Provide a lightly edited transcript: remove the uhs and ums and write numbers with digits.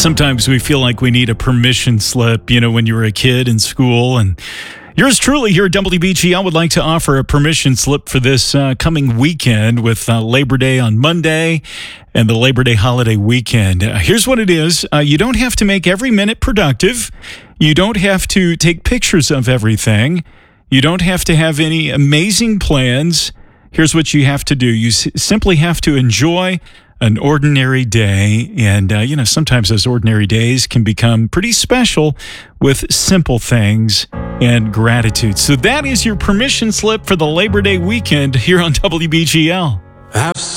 Sometimes we feel like we need a permission slip, when you were a kid in school. And yours truly here at WBGL would like to offer a permission slip for this coming weekend with Labor Day on Monday and the Labor Day holiday weekend. Here's what it is. You don't have to make every minute productive. You don't have to take pictures of everything. You don't have to have any amazing plans. Here's what you have to do. You simply have to enjoy an ordinary day. And, sometimes those ordinary days can become pretty special with simple things and gratitude. So that is your permission slip for the Labor Day weekend here on WBGL.